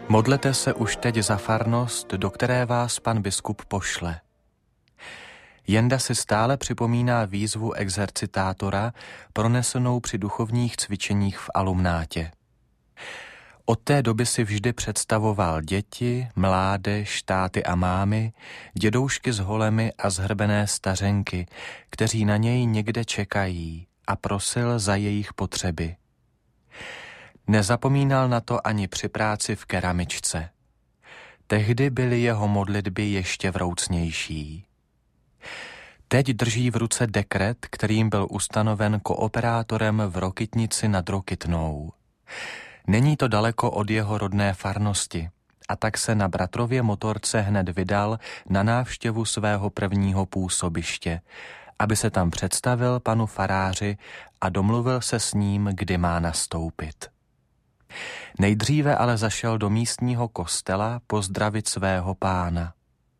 Modlete se už teď za farnost, do které vás pan biskup pošle. Jenda si stále připomíná výzvu exercitátora pronesenou při duchovních cvičeních v alumnátě. Od té doby si vždy představoval děti, mládež, táty a mámy, dědoušky s holemi a zhrbené stařenky, kteří na něj někde čekají, a prosil za jejich potřeby. Nezapomínal na to ani při práci v keramičce. Tehdy byly jeho modlitby ještě vroucnější. Teď drží v ruce dekret, kterým byl ustanoven kooperátorem v Rokytnici nad Rokytnou. Není to daleko od jeho rodné farnosti, a tak se na bratrově motorce hned vydal na návštěvu svého prvního působiště, aby se tam představil panu faráři a domluvil se s ním, kdy má nastoupit. Nejdříve ale zašel do místního kostela pozdravit svého pána.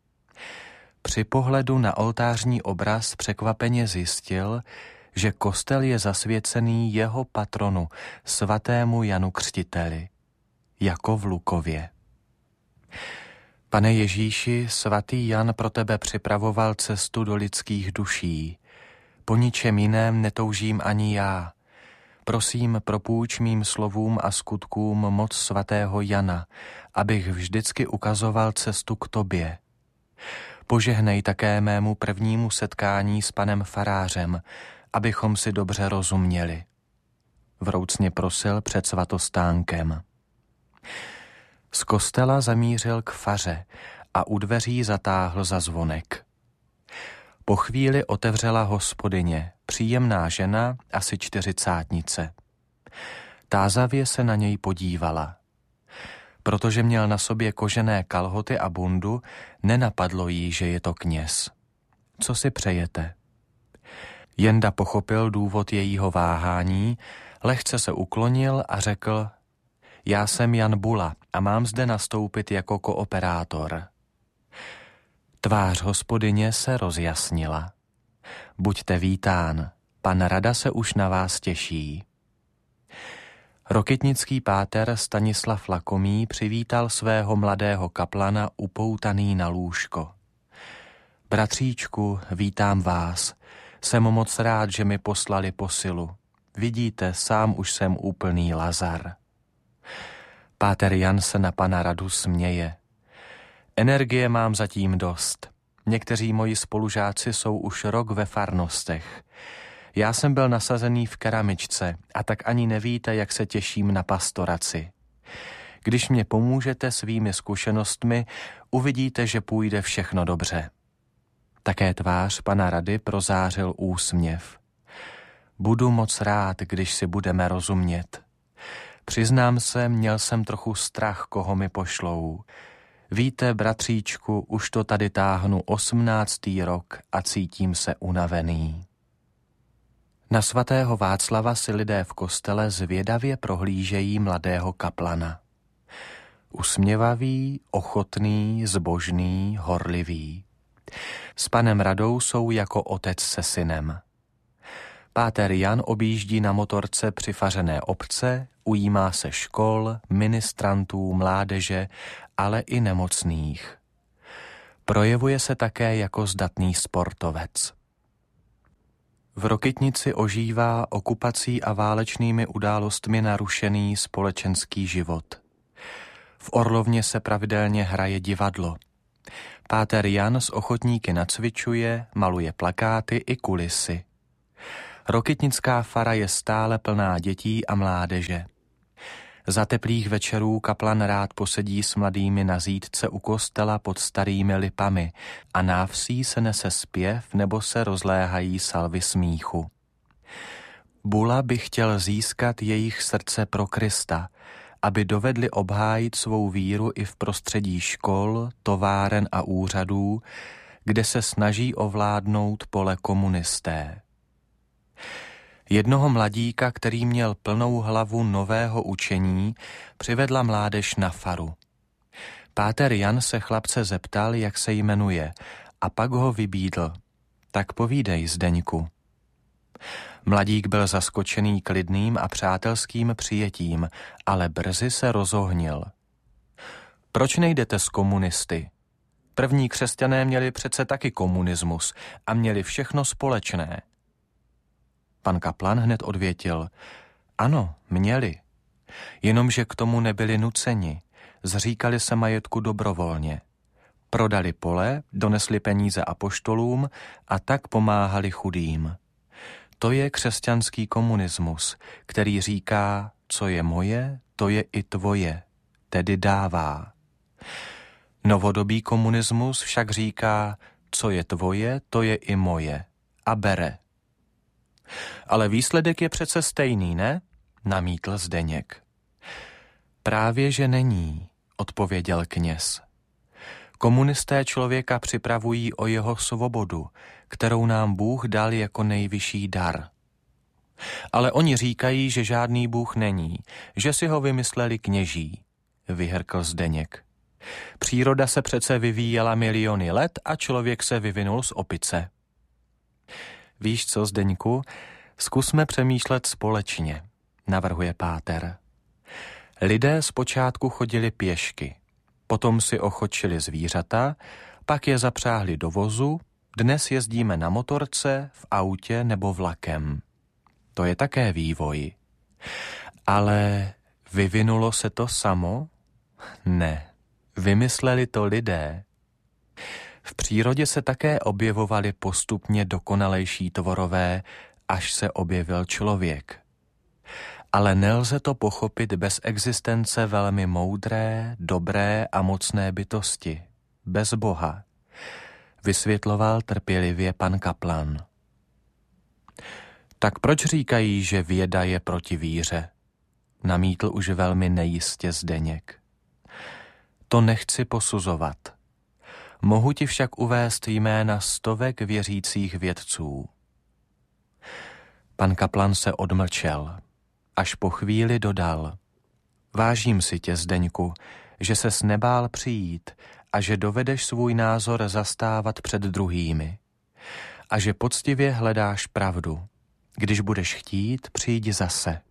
Při pohledu na oltářní obraz překvapeně zjistil, že kostel je zasvěcený jeho patronu, svatému Janu Křtiteli, jako v Lukově. Pane Ježíši, svatý Jan pro tebe připravoval cestu do lidských duší. Po ničem jiném netoužím ani já. Prosím, propůjč mým slovům a skutkům moc svatého Jana, abych vždycky ukazoval cestu k tobě. Požehnej také mému prvnímu setkání s panem farářem, abychom si dobře rozuměli. Vroucně prosil před svatostánkem. Z kostela zamířil k faře a u dveří zatáhl za zvonek. Po chvíli otevřela hospodyně, příjemná žena, asi 40. Tázavě se na něj podívala. Protože měl na sobě kožené kalhoty a bundu, nenapadlo jí, že je to kněz. Co si přejete? Jenda pochopil důvod jejího váhání, lehce se uklonil a řekl: Já jsem Jan Bula a mám zde nastoupit jako kooperátor. Tvář hospodyně se rozjasnila. Buďte vítán, pan Rada se už na vás těší. Rokytnický páter Stanislav Lakomý přivítal svého mladého kaplana upoutaný na lůžko. Bratříčku, vítám vás. Jsem moc rád, že mi poslali posilu. Vidíte, sám už jsem úplný lazar. Páter Jan se na pana Radu směje. Energie mám zatím dost. Někteří moji spolužáci jsou už rok ve farnostech. Já jsem byl nasazený v keramičce a tak ani nevíte, jak se těším na pastoraci. Když mě pomůžete svými zkušenostmi, uvidíte, že půjde všechno dobře. Také tvář pana Rady prozářil úsměv. Budu moc rád, když si budeme rozumět. Přiznám se, měl jsem trochu strach, koho mi pošlou. Víte, bratříčku, už to tady táhnu 18. rok a cítím se unavený. Na svatého Václava si lidé v kostele zvědavě prohlížejí mladého kaplana. Usměvavý, ochotný, zbožný, horlivý. S panem Radou jsou jako otec se synem. Páter Jan objíždí na motorce přifařené obce, ujímá se škol, ministrantů, mládeže, ale i nemocných. Projevuje se také jako zdatný sportovec. V Rokytnici ožívá okupací a válečnými událostmi narušený společenský život. V Orlovně se pravidelně hraje divadlo. Páter Jan s ochotníky nacvičuje, maluje plakáty i kulisy. Rokytnická fara je stále plná dětí a mládeže. Za teplých večerů kaplan rád posedí s mladými na zídce u kostela pod starými lipami a návsí se nese zpěv nebo se rozléhají salvy smíchu. Bula by chtěl získat jejich srdce pro Krista, aby dovedli obhájit svou víru i v prostředí škol, továren a úřadů, kde se snaží ovládnout pole komunisté. Jednoho mladíka, který měl plnou hlavu nového učení, přivedla mládež na faru. Páter Jan se chlapce zeptal, jak se jmenuje, a pak ho vybídl. Tak povídej, Zdeňku. Mladík byl zaskočený klidným a přátelským přijetím, ale brzy se rozohnil. Proč nejdete s komunisty? První křesťané měli přece taky komunismus a měli všechno společné. Pan kaplan hned odvětil, ano, měli, jenomže k tomu nebyli nuceni, zříkali se majetku dobrovolně. Prodali pole, donesli peníze apoštolům a tak pomáhali chudým. To je křesťanský komunismus, který říká, co je moje, to je i tvoje, tedy dává. Novodobý komunismus však říká, co je tvoje, to je i moje a bere. Ale výsledek je přece stejný, ne? Namítl Zdeněk. Právě že není, odpověděl kněz. Komunisté člověka připravují o jeho svobodu, kterou nám Bůh dal jako nejvyšší dar. Ale oni říkají, že žádný Bůh není, že si ho vymysleli kněží, vyhrkl Zdeněk. Příroda se přece vyvíjela miliony let a člověk se vyvinul z opice. Víš co, Zdeňku, zkusme přemýšlet společně, navrhuje páter. Lidé zpočátku chodili pěšky, potom si ochočili zvířata, pak je zapřáhli do vozu, dnes jezdíme na motorce, v autě nebo vlakem. To je také vývoj. Ale vyvinulo se to samo? Ne, vymysleli to lidé. V přírodě se také objevovaly postupně dokonalejší tvorové, až se objevil člověk. Ale nelze to pochopit bez existence velmi moudré, dobré a mocné bytosti, bez Boha, vysvětloval trpělivě pan kaplan. Tak proč říkají, že věda je proti víře? Namítl už velmi nejistě Zdeněk. To nechci posuzovat. Mohu ti však uvést jména stovek věřících vědců. Pan kaplan se odmlčel. Až po chvíli dodal. Vážím si tě, Zdeňku, že ses nebál přijít a že dovedeš svůj názor zastávat před druhými. A že poctivě hledáš pravdu. Když budeš chtít, přijď zase.